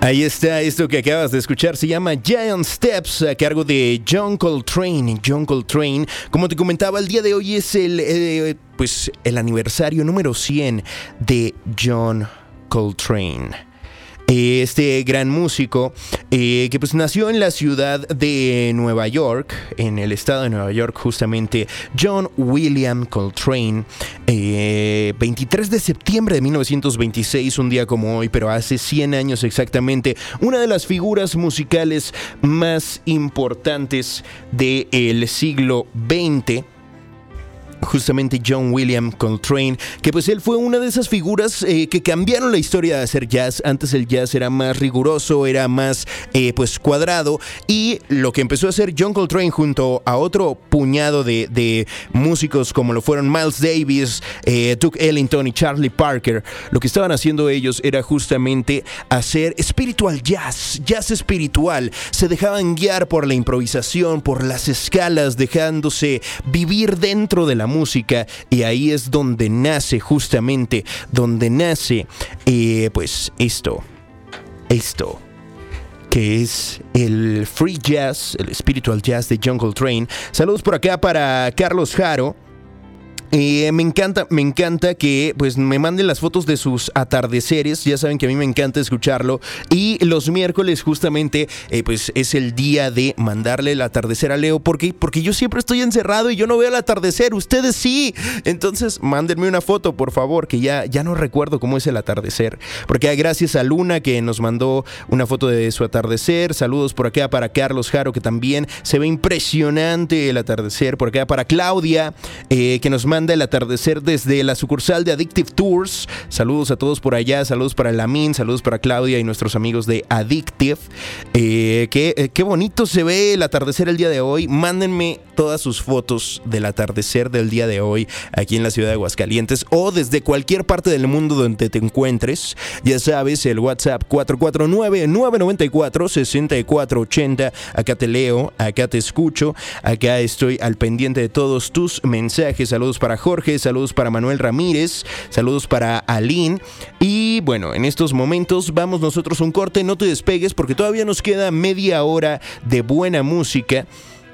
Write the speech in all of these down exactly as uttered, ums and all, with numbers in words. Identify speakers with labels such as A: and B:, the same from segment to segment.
A: Ahí está, esto que acabas de escuchar se llama Giant Steps, a cargo de John Coltrane. John Coltrane, como te comentaba, el día de hoy es el, eh, pues, el aniversario número cien de John Coltrane. Este gran músico eh, que pues nació en la ciudad de Nueva York, en el estado de Nueva York, justamente John William Coltrane, eh, veintitrés de septiembre de mil novecientos veintiséis, un día como hoy, pero hace cien años exactamente, una de las figuras musicales más importantes del siglo veinte. Justamente John William Coltrane, que pues él fue una de esas figuras eh, que cambiaron la historia de hacer jazz. Antes el jazz era más riguroso, era más eh, pues cuadrado, y lo que empezó a hacer John Coltrane junto a otro puñado de, de músicos como lo fueron Miles Davis, eh, Duke Ellington y Charlie Parker, lo que estaban haciendo ellos era justamente hacer spiritual jazz, jazz espiritual. Se dejaban guiar por la improvisación, por las escalas, dejándose vivir dentro de la música, y ahí es donde nace justamente, donde nace eh, pues esto, esto que es el free jazz, el spiritual jazz de John Coltrane. Saludos por acá para Carlos Jaro. Eh, me encanta, me encanta que pues me manden las fotos de sus atardeceres. Ya saben que a mí me encanta escucharlo. Y los miércoles justamente eh, pues es el día de mandarle el atardecer a Leo. ¿Por qué? Porque yo siempre estoy encerrado y yo no veo el atardecer. Ustedes sí. Entonces mándenme una foto, por favor, que ya, ya no recuerdo cómo es el atardecer. Porque gracias a Luna, que nos mandó una foto de su atardecer. Saludos por acá para Carlos Jaro, que también se ve impresionante el atardecer. Por acá para Claudia, eh, que nos manda el atardecer desde la sucursal de Addictive Tours. Saludos a todos por allá, saludos para Lamin, saludos para Claudia y nuestros amigos de Addictive. Eh, qué, eh, qué bonito se ve el atardecer el día de hoy. Mándenme todas sus fotos del atardecer del día de hoy aquí en la ciudad de Aguascalientes o desde cualquier parte del mundo donde te encuentres. Ya sabes, el WhatsApp cuatro cuatro nueve, nueve nueve cuatro, seis cuatro ocho cero. Acá te leo, acá te escucho, acá estoy al pendiente de todos tus mensajes. Saludos para para Jorge, saludos para Manuel Ramírez, saludos para Aline. Y bueno, en estos momentos vamos nosotros a un corte. No te despegues porque todavía nos queda media hora de buena música.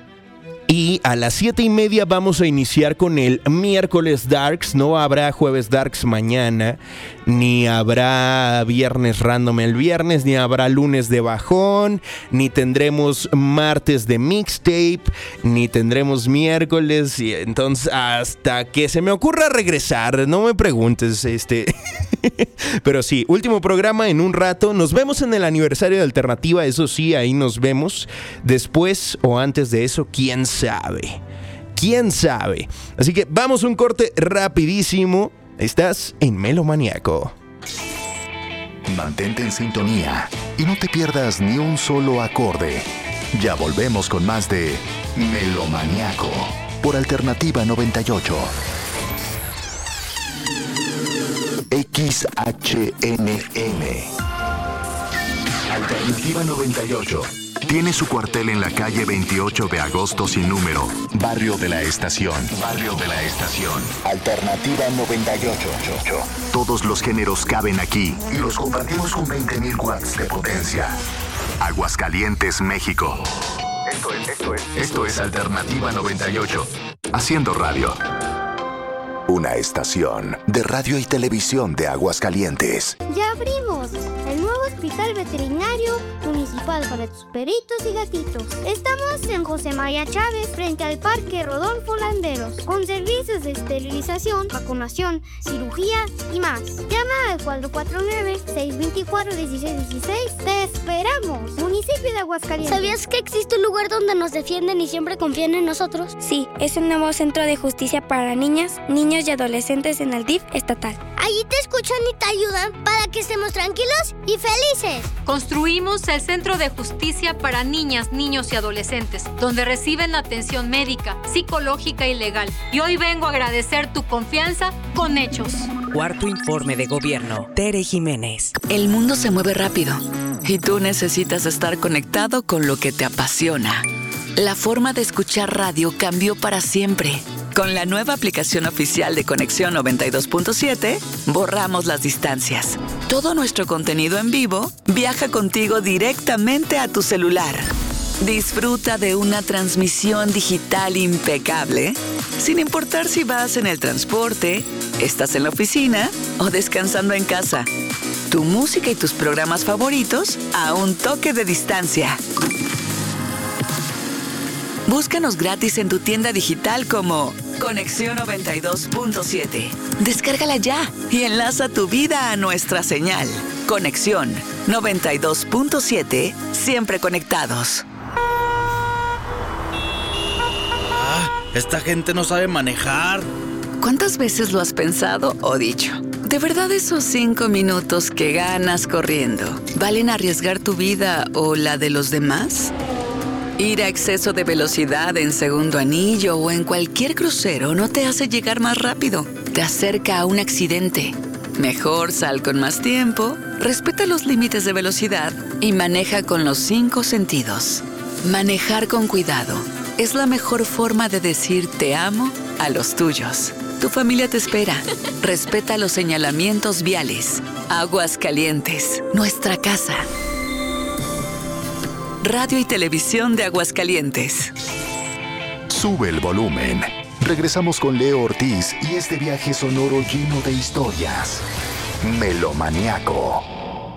A: Y a las siete y media vamos a iniciar con el miércoles Darks. No habrá jueves Darks mañana, ni habrá viernes random el viernes, ni habrá lunes de bajón, ni tendremos martes de mixtape, ni tendremos miércoles. Y entonces hasta que se me ocurra regresar, no me preguntes, este... Pero sí, último programa en un rato. Nos vemos en el aniversario de Alternativa, eso sí, ahí nos vemos. Después o antes de eso, quién sabe. Quién sabe. Así que vamos a un corte rapidísimo. Estás en Melomaniaco.
B: Mantente en sintonía y no te pierdas ni un solo acorde. Ya volvemos con más de Melomaniaco por Alternativa noventa y ocho. X H N N Alternativa noventa y ocho tiene su cuartel en la calle veintiocho de agosto sin número, Barrio de la Estación. Barrio de la Estación. Alternativa noventa y ocho. Todos los géneros caben aquí y los compartimos con veinte mil watts de potencia. Aguascalientes, México. Esto es, esto es, esto es Alternativa noventa y ocho. Haciendo radio. Una estación de radio y televisión de Aguascalientes.
C: ¡Ya abrimos! El nuevo hospital veterinario municipal para tus perritos y gatitos. Estamos en José María Chávez, frente al Parque Rodolfo Landeros, con servicios de esterilización, vacunación, cirugía y más. Llama al cuatro cuatro nueve, seis dos cuatro, uno seis uno seis. ¡Te esperamos! Municipio de Aguascalientes.
D: ¿Sabías que existe un lugar donde nos defienden y siempre confían en nosotros?
E: Sí, es el nuevo Centro de Justicia para Niñas, Niños y Adolescentes en el D I F estatal.
D: Allí te escuchan y te ayudan para que estemos tranquilos y felices.
F: Construimos el Centro de Justicia para Niñas, Niños y Adolescentes, donde reciben atención médica, psicológica y legal. Y hoy vengo a agradecer tu confianza con hechos.
G: Cuarto informe de gobierno. Tere Jiménez.
H: El mundo se mueve rápido y tú necesitas estar conectado con lo que te apasiona. La forma de escuchar radio cambió para siempre. Con la nueva aplicación oficial de Conexión noventa y dos punto siete, borramos las distancias. Todo nuestro contenido en vivo viaja contigo directamente a tu celular. Disfruta de una transmisión digital impecable, sin importar si vas en el transporte, estás en la oficina o descansando en casa. Tu música y tus programas favoritos a un toque de distancia. Búscanos gratis en tu tienda digital como Conexión noventa y dos punto siete. Descárgala ya y enlaza tu vida a nuestra señal. Conexión noventa y dos punto siete, siempre conectados.
I: Ah, esta gente no sabe manejar.
H: ¿Cuántas veces lo has pensado o dicho? ¿De verdad esos cinco minutos que ganas corriendo valen arriesgar tu vida o la de los demás? Ir a exceso de velocidad en segundo anillo o en cualquier crucero no te hace llegar más rápido, te acerca a un accidente. Mejor sal con más tiempo, respeta los límites de velocidad y maneja con los cinco sentidos. Manejar con cuidado es la mejor forma de decir te amo a los tuyos. Tu familia te espera. Respeta los señalamientos viales. Aguascalientes, nuestra casa. Radio y Televisión de Aguascalientes.
B: Sube el volumen. Regresamos con Leo Ortiz y este viaje sonoro lleno de historias. Melomaniaco.